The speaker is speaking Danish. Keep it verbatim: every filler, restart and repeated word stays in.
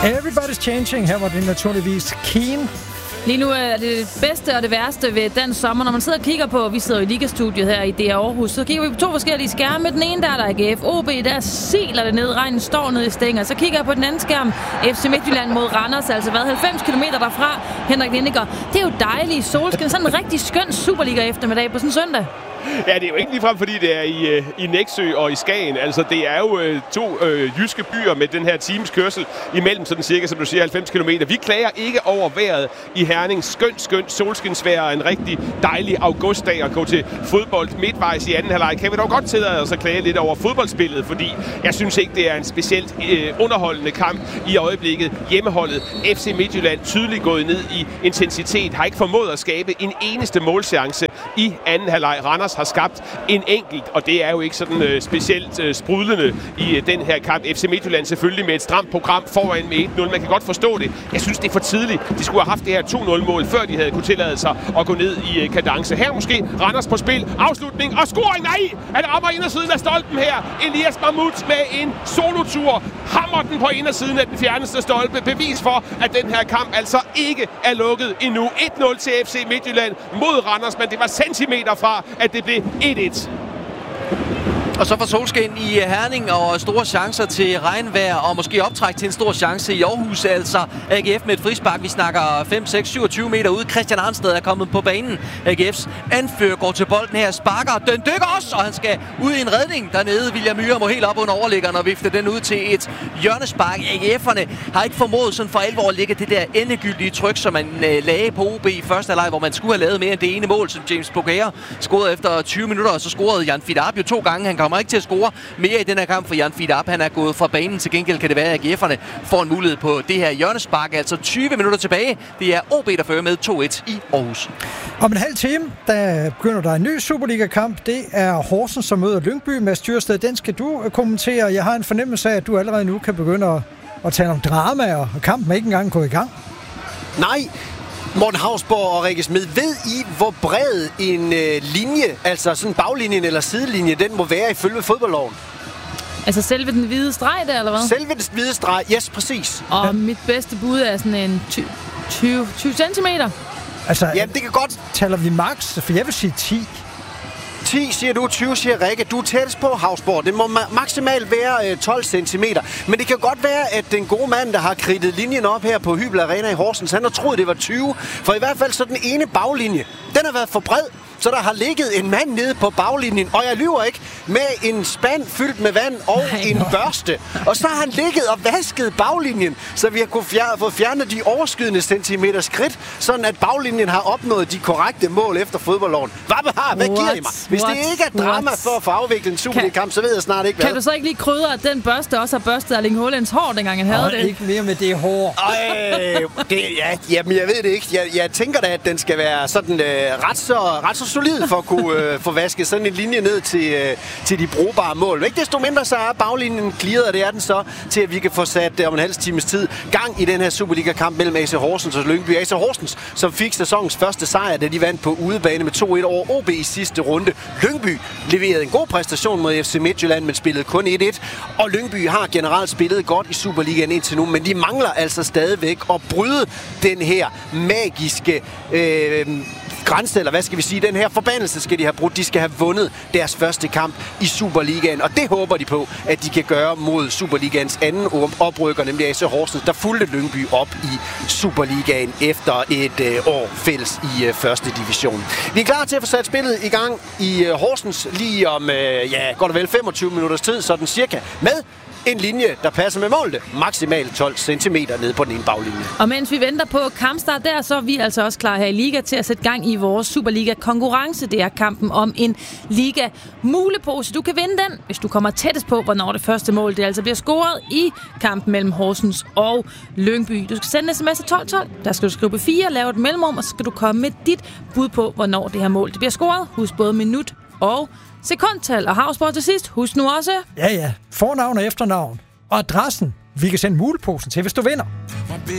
Everybody's Changing. Her var det naturligvis Keane. Lige nu er det det bedste og det værste ved den sommer, når man sidder og kigger på, vi sidder i Ligastudiet her i D R Aarhus, så kigger vi på to forskellige skærme. Den ene der er der A G F O B, der siler det ned, regnen står nede i stænger. Så kigger jeg på den anden skærm, F C Midtjylland mod Randers, altså hvad, halvfems kilometer derfra, Henrik Lindegaard. Det er jo dejligt solskin, sådan en rigtig skøn Superliga eftermiddag på sådan en søndag. Ja, det er jo ikke ligefrem, fordi det er i, i Nexø og i Skagen. Altså, det er jo øh, to øh, jyske byer med den her times kørsel imellem, sådan cirka, som du siger, halvfems kilometer. Vi klager ikke over vejret i Herning. Skønt, skønt solskinsvejr og en rigtig dejlig augustdag at gå til fodbold midtvejs i anden halvleg. Kan vi dog godt tillade os at klage lidt over fodboldspillet, fordi jeg synes ikke, det er en specielt øh, underholdende kamp i øjeblikket. Hjemmeholdet F C Midtjylland tydeligt gået ned i intensitet, har ikke formået at skabe en eneste målchance i anden halvleg. Randers har skabt en enkelt, og det er jo ikke sådan øh, specielt øh, sprudlende i øh, den her kamp. F C Midtjylland selvfølgelig med et stramt program foran med et nul. Man kan godt forstå det. Jeg synes, det er for tidligt. De skulle have haft det her to nul-mål, før de havde kunne tillade sig at gå ned i øh, kadence. Her måske Randers på spil. Afslutning og scoring. Nej! Han rammer indersiden af stolpen her. Elias Mahmoud med en solotur. Hammer den på indersiden af den fjerneste stolpe. Bevis for, at den her kamp altså ikke er lukket endnu. et nul til F C Midtjylland mod Randers, men det var centimeter fra, at det blev et et. Og så får solskin i Herning og store chancer til regnvejr og måske optræk til en stor chance i Aarhus. Altså A G F med et frispark. Vi snakker fem, seks, syvogtyve meter ude. Christian Arnsted er kommet på banen. A G F's anfører går til bolden her, sparker. Den dykker også, og han skal ud i en redning dernede. William Myhre må helt op under overliggeren og vifte den ud til et hjørnespark. A G F'erne har ikke formået sådan for alvor at lægge det der endegyldige tryk, som man øh, lagde på O B i første halvleg, hvor man skulle have lavet mere end det ene mål, som James Bogaer scorede efter tyve minutter, og så scorede Jan Fidab jo to gange. Han kommer ikke til at score mere i den her kamp for Jan Fidab. Han er gået fra banen. Til gengæld kan det være, at A G F'erne får en mulighed på det her hjørnespark. Altså tyve minutter tilbage. Det er O B, der fører med to et i Aarhus. Om en halv time, der begynder der en ny Superliga-kamp. Det er Horsens, som møder Lyngby. Mads Thyrsted, den skal du kommentere. Jeg har en fornemmelse af, at du allerede nu kan begynde at, at tale om drama, og kampen er ikke engang gået i gang. Nej. Morten Hausborg og Rikke Smed, ved I, hvor bred en øh, linje, altså sådan baglinjen eller sidelinje, den må være ifølge fodboldloven? Altså selve den hvide streg der, eller hvad? Selve den hvide streg, yes, præcis. Og ja. Mit bedste bud er sådan en tyve centimeter. Altså, jamen, det kan godt... Taler vi max? For jeg vil sige ti. ti siger du, tyve siger Rikke. Du er tættest på, Hausborg. Det må ma- maksimalt være øh, tolv centimeter. Men det kan godt være, at den gode mand, der har kridtet linjen op her på Hybel Arena i Horsens, han har troet, det var tyve. For i hvert fald så den ene baglinje, den har været for bred. Så der har ligget en mand nede på baglinjen, og jeg lyver ikke, med en spand fyldt med vand og Nej, en børste. Og så har han ligget og vasket baglinjen, så vi har kunnet fjerne, fået fjernet de overskydende centimeter skridt, sådan at baglinjen har opnået de korrekte mål efter fodboldloven. Hvad, har, hvad giver I mig? Hvis What? det ikke er drama What? for at få afviklet en Superliga-kamp, så ved jeg snart ikke, hvad. Kan du så ikke lige krydre, at den børste også har børstet Erling Haalands hår, dengang han havde Ej, det? Ikke mere med det hår. Ej, det, ja, jamen, jeg ved det ikke. Jeg, jeg tænker da, at den skal være sådan øh, ret så, ret så solid for at kunne øh, få vasket sådan en linje ned til, øh, til de brugbare mål. Ikke desto mindre så er baglinjen clearet, og det er den så, til at vi kan få sat øh, om en halv times tid gang i den her Superliga-kamp mellem A C Horsens og Lyngby. A C Horsens, som fik sæsonens første sejr, da de vandt på udebane med to et over O B i sidste runde. Lyngby leverede en god præstation mod F C Midtjylland, men spillede kun et et. Og Lyngby har generelt spillet godt i Superligaen indtil nu, men de mangler altså stadigvæk at bryde den her magiske øh, grænse, eller hvad skal vi sige, den her forbandelse skal de have brudt. De skal have vundet deres første kamp i Superligaen, og det håber de på, at de kan gøre mod Superligaens anden oprykker, nemlig A C Horsens, der fulgte Lyngby op i Superligaen efter et øh, år fælles i øh, første division. Vi er klar til at få sat spillet i gang i øh, Horsens lige om, øh, ja, godt og vel femogtyve minutters tid, sådan cirka, med en linje, der passer med målet. Maksimalt tolv centimeter nede på den ene baglinje. Og mens vi venter på kampstart der, så er vi altså også klar her i Liga til at sætte gang i vores Superliga-konkurrence. Det er kampen om en Liga-mulepose. Du kan vinde den, hvis du kommer tættest på, hvornår det første mål det altså bliver scoret i kampen mellem Horsens og Lyngby. Du skal sende en sms til tolv tolv. Der skal du skrive på fire, lave et mellemrum, og så skal du komme med dit bud på, hvornår det her mål det bliver scoret. Husk både minut og sekundtal. Og Hausborg til sidst. Husk nu også. Ja, ja. Fornavn og efternavn. Og adressen, vi kan sende muleposen til, hvis du vinder.